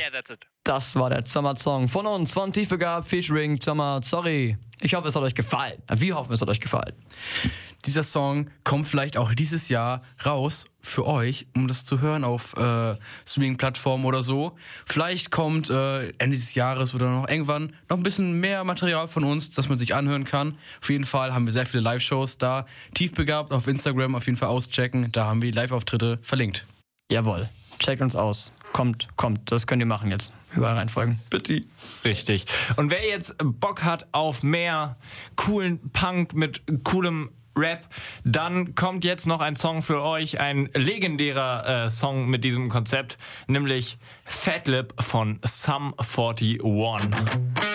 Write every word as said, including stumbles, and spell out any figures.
Yeah, that's it. Das war der Zommer-Song von uns, von Tiefbegabt, featuring Zommer, sorry. Ich hoffe, es hat euch gefallen. Wir hoffen, es hat euch gefallen. Dieser Song kommt vielleicht auch dieses Jahr raus für euch, um das zu hören auf äh, Streaming-Plattformen oder so. Vielleicht kommt äh, Ende des Jahres oder noch irgendwann noch ein bisschen mehr Material von uns, das man sich anhören kann. Auf jeden Fall haben wir sehr viele Live-Shows da. Tiefbegabt auf Instagram auf jeden Fall auschecken. Da haben wir die Live-Auftritte verlinkt. Jawohl, checkt uns aus. Kommt, kommt, das könnt ihr machen jetzt. Überall reinfolgen. Bitte. Richtig. Und wer jetzt Bock hat auf mehr coolen Punk mit coolem Rap, dann kommt jetzt noch ein Song für euch, ein legendärer äh, Song mit diesem Konzept, nämlich Fat Lip von Sum forty-one.